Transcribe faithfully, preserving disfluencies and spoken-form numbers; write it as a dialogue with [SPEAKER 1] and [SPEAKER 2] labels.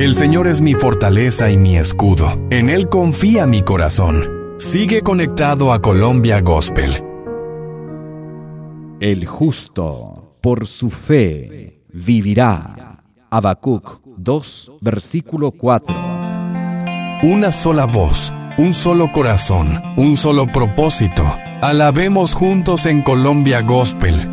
[SPEAKER 1] El Señor es mi fortaleza y mi escudo. En Él confía mi corazón. Sigue conectado a Colombia Gospel.
[SPEAKER 2] El justo, por su fe, vivirá. Habacuc dos, versículo cuatro.
[SPEAKER 1] Una sola voz, un solo corazón, un solo propósito. Alabemos juntos en Colombia Gospel.